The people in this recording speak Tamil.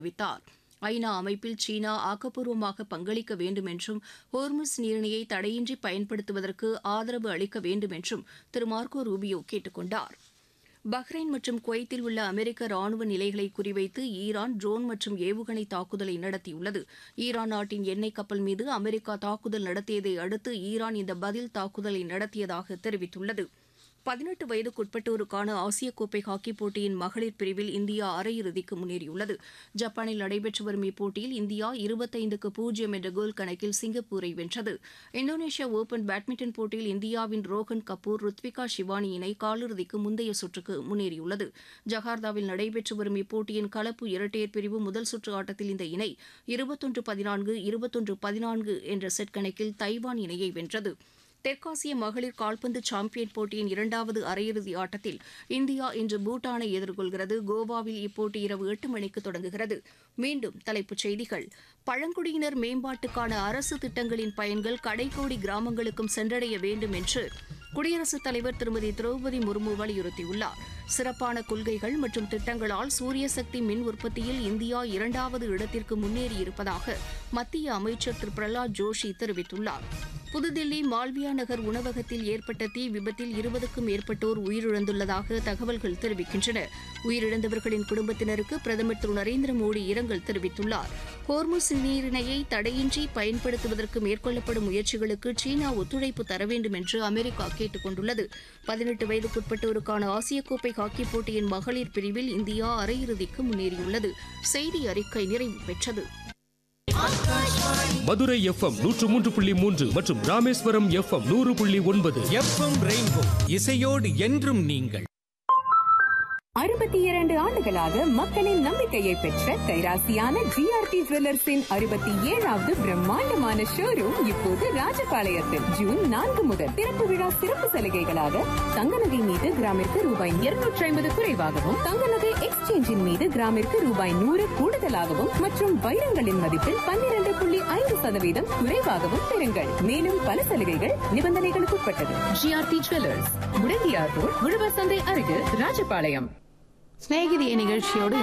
தெரிவித்தார். ஐநா அமைப்பில் சீனா ஆக்கப்பூர்வமாக பங்களிக்க வேண்டும் என்றும் ஹோர்முஸ் நீரிணையை தடையின்றி பயன்படுத்துவதற்கு ஆதரவு அளிக்க வேண்டும் என்றும் திரு மார்க்கோ ரூபியோ கேட்டுக் கொண்டார். பஹ்ரைன் மற்றும் குவைத்தில் உள்ள அமெரிக்க ராணுவ நிலைகளை குறிவைத்து ஈரான் ட்ரோன் மற்றும் ஏவுகணை தாக்குதலை நடத்தியுள்ளது. ஈரான் நாட்டின் எண்ணெய் கப்பல் மீது அமெரிக்கா தாக்குதல் நடத்தியதை அடுத்து ஈரான் இந்த பதில் தாக்குதலை நடத்தியதாக தெரிவித்துள்ளது. 18 வயதுக்குட்பட்டோருக்கான ஆசிய கோப்பை ஹாக்கிப் போட்டியின் மகளிர் பிரிவில் இந்தியா அரையிறுதிக்கு முன்னேறியுள்ளது. ஜப்பானில் நடைபெற்று வரும் இப்போட்டியில் இந்தியா 25-0 என்ற கோல் கணக்கில் சிங்கப்பூரை வென்றது. இந்தோனேஷியா ஓபன் பேட்மிண்டன் போட்டியில் இந்தியாவின் ரோஹன் கபூர் ருத்விகா ஷிவானி இணை காலிறுதிக்கு முந்தைய சுற்றுக்கு முன்னேறியுள்ளது. ஜகார்த்தாவில் நடைபெற்று வரும் இப்போட்டியின் கலப்பு இரட்டையர் பிரிவு முதல் சுற்று ஆட்டத்தில் இந்த இணை 21-14, 21-14 என்ற செட் கணக்கில் தைவான் இணையை வென்றது. தெற்காசிய மகளிர் கால்பந்து சாம்பியன் போட்டியின் 2வது அரையிறுதி ஆட்டத்தில் இந்தியா இன்று பூட்டானை எதிர்கொள்கிறது. கோவாவில் இப்போட்டி இரவு 8 மணிக்கு தொடங்குகிறது. மீண்டும் தலைப்புச் செய்திகள். பழங்குடியினர் மேம்பாட்டுக்கான அரசு திட்டங்களின் பயன்கள் கடைக்கோடி கிராமங்களுக்கும் சென்றடைய வேண்டும் என்று குடியரசுத் தலைவர் திருமதி திரௌபதி முர்மு வலியுறுத்தியுள்ளார். சிறப்பான கொள்கைகள் மற்றும் திட்டங்களால் சூரிய சக்தி மின் உற்பத்தியில் இந்தியா 2வது இடத்திற்கு முன்னேறியிருப்பதாக மத்திய அமைச்சர் திரு பிரஹ்லாத் ஜோஷி தெரிவித்துள்ளார். புதுதில்லி மால்வியா நகர் உணவகத்தில் ஏற்பட்ட தீ விபத்தில் 20க்கும் மேற்பட்டோர் உயிரிழந்துள்ளதாக தகவல்கள் தெரிவிக்கின்றன. உயிரிழந்தவர்களின் குடும்பத்தினருக்கு பிரதமர் திரு நரேந்திர மோடி இரங்கல் தெரிவித்துள்ளார். ஹோர்முஸ் நீரிணையை தடையின்றி பயன்படுத்துவதற்கு மேற்கொள்ளப்படும் முயற்சிகளுக்கு சீனா ஒத்துழைப்பு தர வேண்டும் என்று அமெரிக்கா கேட்டுக் கொண்டுள்ளது. 18 வயதுக்குட்பட்டோருக்கான ஆசிய கோப்பை ஹாக்கிப் போட்டியின் மகளிர் பிரிவில் இந்தியா அரையிறுதிக்கு முன்னேறியுள்ளது. செய்தி அறிக்கை நிறைவு பெற்றது. மதுரை FM 103.3 மற்றும் ராமேஸ்வரம் FM 100.9. FM ரெயின்போ இசையோடு என்றும் நீங்கள். 62 ஆண்டுகளாக மக்களின் நம்பிக்கையை பெற்ற கைராசியான ஜிஆர்டி ஜுவல்லர்ஸின் 67வது பிரம்மாண்டமான ஷோரூம் இப்போது ராஜபாளையத்தில் ஜூன் 4 முதல் திறப்பு விழா சிறப்பு சலுகைகளாக தங்க நகை மீது கிராமிற்கு ரூபாய் 250 குறைவாகவும், தங்க நகை எக்ஸ்சேஞ்சின் மீது கிராமிற்கு ரூபாய் 100 கூடுதலாகவும் மற்றும் வைரங்களின் மதிப்பில் 12.5% குறைவாகவும் பெறுங்கள். மேலும் பல சலுகைகள் நிபந்தனைகளுக்கு உட்பட்டது. ஜிஆர்டி ஜுவல்லர்ஸ், முடங்கியார் ரோட், உழவர் சந்தை அருகில், ராஜபாளையம். ஸ்நேகிதிய நிகழ்ச்சியோடு